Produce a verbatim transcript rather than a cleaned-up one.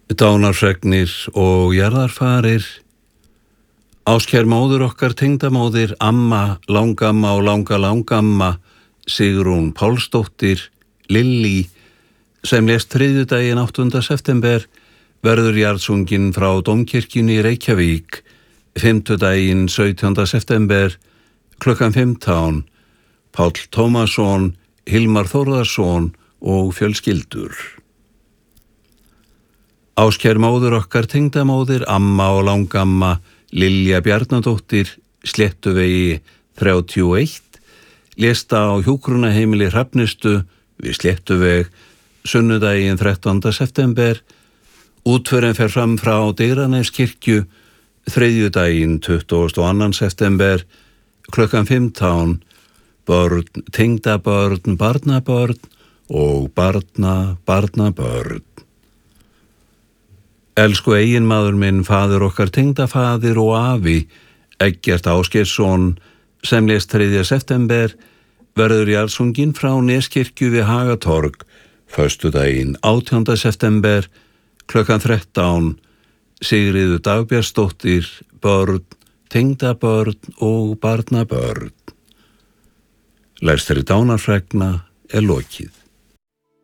Dánarfregnir og jarðarfarir. Ástkær móður okkar, tengdamóðir, amma, langamma og langa langamma, Sigrún Pálsdóttir, Lillý, sem lést þriðjudaginn áttunda september, verður jarðsungin frá Dómkirkjunni í Reykjavík, fimmtudaginn sautjánda september, klukkan fimmtán, Páll Tómasson, Hilmar Þórðarsson og fjölskyldur. Ástkær móður okkar, tengdamóðir, amma og langamma, Lilja Bjarnadóttir, Sléttuvegi þrjátíu og eitt, lést á hjúkrunarheimili Hrafnistu við Sléttuveg, sunnudaginn þrettánda september, útförin fer fram frá Digraneskirkju, þriðjudaginn tuttugasta og annan september, klukkan fimmtán, börn, tengdabörn, barnabörn og barna, barnabörn. Elsku eiginmaður minn, faðir okkar, tengdafaðir og afi, Eggert Ásgeirsson, sem lést þriðja september, verður jarðsungin frá Neskirkju við Hagatorg, föstudaginn átjánda september, klukkan þrettán, Sigríður Dagbjartsdóttir, börn, tengdabörn og barnabörn. Lestri dánarfregna er lokið.